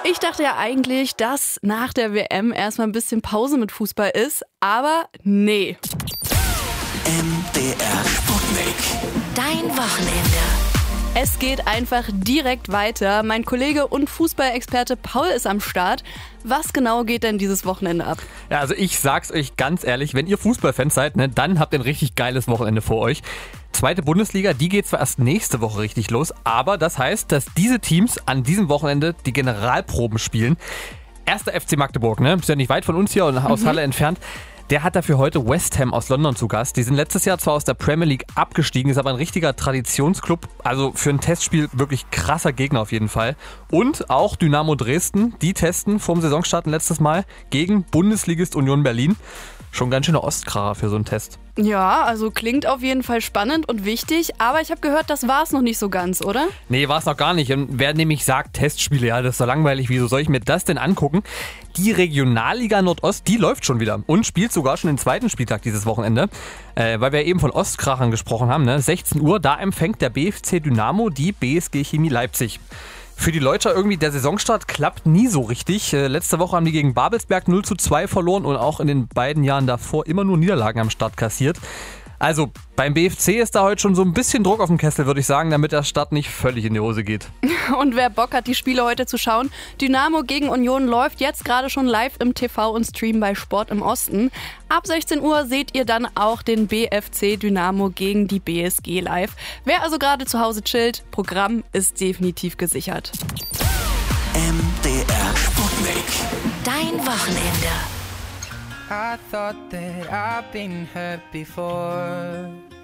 Ich dachte ja eigentlich, dass nach der WM erstmal ein bisschen Pause mit Fußball ist, aber nee. MDR Sputnik. Dein Wochenende. Es geht einfach direkt weiter. Mein Kollege und Fußballexperte Paul ist am Start. Was genau geht denn dieses Wochenende ab? Ja, also ich sag's euch ganz ehrlich, wenn ihr Fußballfans seid, ne, dann habt ihr ein richtig geiles Wochenende vor euch. Zweite Bundesliga, die geht zwar erst nächste Woche richtig los, aber das heißt, dass diese Teams an diesem Wochenende die Generalproben spielen. Erster FC Magdeburg, ne? Ist ja nicht weit von uns hier und aus Halle entfernt. Der hat dafür heute West Ham aus London zu Gast. Die sind letztes Jahr zwar aus der Premier League abgestiegen, ist aber ein richtiger Traditionsclub. Also für ein Testspiel wirklich krasser Gegner auf jeden Fall. Und auch Dynamo Dresden, die testen vorm Saisonstart letztes Mal gegen Bundesligist Union Berlin. Schon ganz schöner Ostkracher für so einen Test. Ja, also klingt auf jeden Fall spannend und wichtig, aber ich habe gehört, das war es noch nicht so ganz, oder? Nee, war es noch gar nicht. Und wer nämlich sagt, Testspiele, ja, das ist so langweilig, wieso soll ich mir das denn angucken? Die Regionalliga Nordost, die läuft schon wieder und spielt sogar schon den zweiten Spieltag dieses Wochenende. Weil wir eben von Ostkrachern gesprochen haben, ne? 16 Uhr, da empfängt der BFC Dynamo die BSG Chemie Leipzig. Für die Leutscher irgendwie, der Saisonstart klappt nie so richtig. Letzte Woche haben die gegen Babelsberg 0:2 verloren und auch in den beiden Jahren davor immer nur Niederlagen am Start kassiert. Also beim BFC ist da heute schon so ein bisschen Druck auf dem Kessel, würde ich sagen, damit der Start nicht völlig in die Hose geht. Und wer Bock hat, die Spiele heute zu schauen, Dynamo gegen Union läuft jetzt gerade schon live im TV und Stream bei Sport im Osten. Ab 16 Uhr seht ihr dann auch den BFC Dynamo gegen die BSG live. Wer also gerade zu Hause chillt, Programm ist definitiv gesichert. MDR Sputnik. Dein Wochenende. I thought that I've been hurt before.